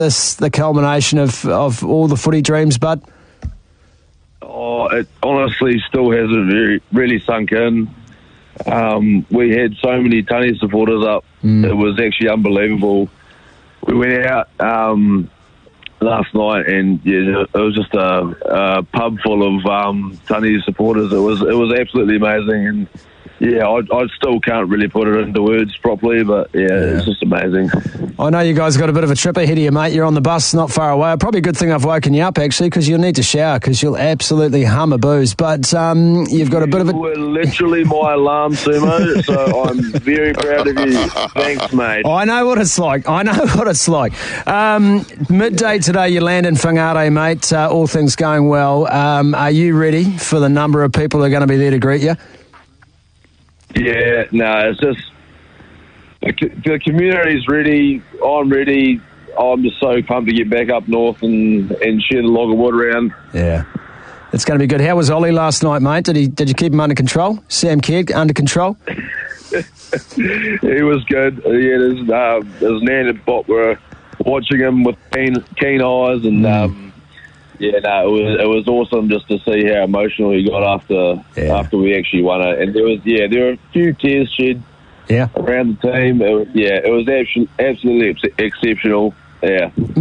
this the culmination of all the footy dreams, bud? Oh, it honestly still hasn't really sunk in. We had so many Tony supporters up. It was actually unbelievable. We went out last night, and it was just a pub full of Tony supporters. It was absolutely amazing, and I still can't really put it into words properly, but it's just amazing. I know you guys got a bit of a trip ahead of you, mate. You're on the bus not far away. Probably a good thing I've woken you up, actually, because you'll need to shower, because you'll absolutely hum a booze. But you've got a bit of a... You were literally my alarm, Sumo, so I'm very proud of you. Thanks, mate. I know what it's like. Midday today, you land in Whangarei, mate. All things going well. Are you ready for the number of people who are going to be there to greet you? Yeah, no, it's just the community's ready. I'm ready. I'm just so pumped to get back up north and share the log of wood around. Yeah, it's going to be good. How was Ollie last night, mate? Did you keep him under control? Sam Kidd under control? He was good. His nan and Bob were watching him with keen eyes, and it was awesome just to see how emotional he got after we actually won it. And there were a few tears shed around the team. It was absolutely exceptional. Yeah.